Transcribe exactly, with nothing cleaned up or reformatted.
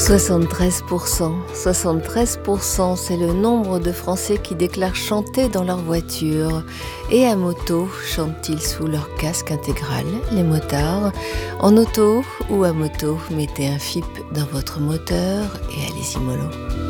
soixante-treize pour cent. soixante-treize pour cent, c'est le nombre de Français qui déclarent chanter dans leur voiture. Et à moto, chantent-ils sous leur casque intégral, les motards? En auto ou à moto, mettez un F I P dans votre moteur et allez-y mollo.